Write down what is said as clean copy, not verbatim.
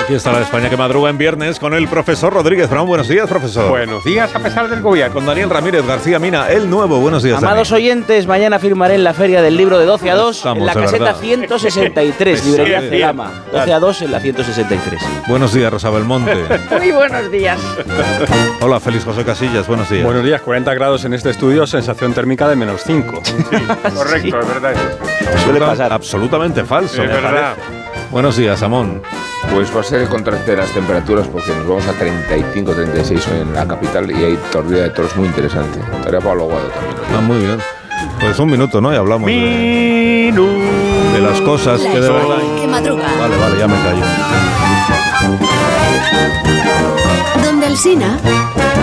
Aquí está la España que madruga en viernes con el profesor Rodríguez Brown. Buenos días, profesor. Buenos días a pesar del gobierno. Con Daniel Ramírez García Mina, el nuevo. Buenos días, Amados Dani. oyentes, mañana firmaré en la Feria del Libro de 12 a 2 Estamos, en la de caseta verdad. 163, librería Sí. Celama. 12 a 2 en la 163. Buenos días, Rosa Belmonte. Muy buenos días. Hola, Félix José Casillas. Buenos días. Buenos días, 40 grados en este estudio, sensación térmica de -5. Correcto, es verdad. Suele pasar. Absolutamente falso. Es verdad. Buenos días, Amón. Pues va a ser el contraste de las temperaturas porque nos vamos a 35, 36 hoy en la capital y hay corrida de toros muy interesante. Estaría Pablo Aguado también. Ah, muy bien. Pues un minuto, ¿no? Y hablamos de las cosas que de verdad... Que madruga. Vale, ya me callo. Donde Alsina.